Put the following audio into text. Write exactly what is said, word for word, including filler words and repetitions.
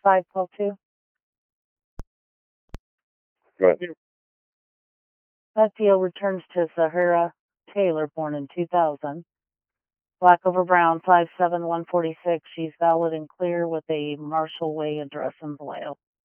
five twelve two. Go ahead. That deal returns to Zahara Taylor, born in two thousand. Black over brown, five seven one forty-six. She's valid and clear with a Marshall Way address in Vallejo.